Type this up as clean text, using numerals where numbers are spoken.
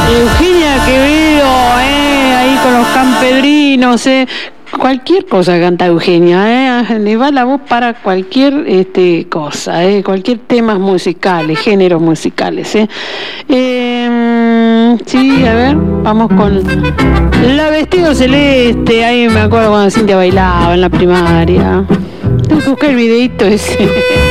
Eugenia Quevedo, ahí con los campedrinos, cualquier cosa que canta Eugenia, le va la voz para cualquier cosa, cualquier temas musicales, géneros musicales. Sí, a ver, vamos con La Vestido Celeste. Ahí me acuerdo cuando Cintia bailaba en la primaria. Tengo que buscar el videito ese.